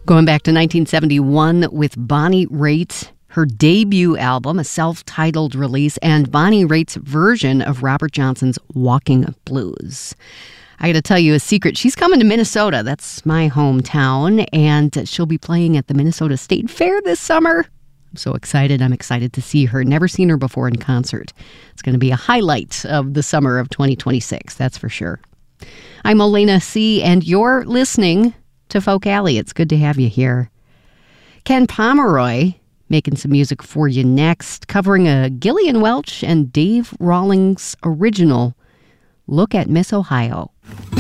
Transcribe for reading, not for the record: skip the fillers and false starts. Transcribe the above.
Going back to 1971 with Bonnie Raitt, her debut album, a self-titled release, and Bonnie Raitt's version of Robert Johnson's Walking Blues. I got to tell you a secret. She's coming to Minnesota. That's my hometown, and she'll be playing at the Minnesota State Fair this summer. I'm so excited. I'm excited to see her. Never seen her before in concert. It's going to be a highlight of the summer of 2026, that's for sure. I'm Elena C., and you're listening to Folk Alley. It's good to have you here. Ken Pomeroy making some music for you next, covering a Gillian Welch and Dave Rawlings original, Look at Miss Ohio.